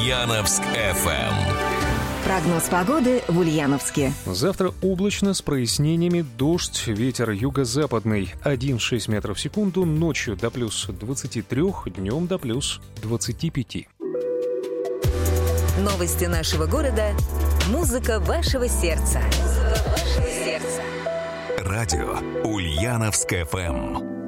Ульяновск FM. Прогноз погоды в Ульяновске. Завтра облачно с прояснениями, дождь, ветер юго-западный 1,6 метров в секунду, ночью до плюс 23, днем до плюс 25. Новости нашего города. Музыка вашего сердца. Радио Ульяновск FM.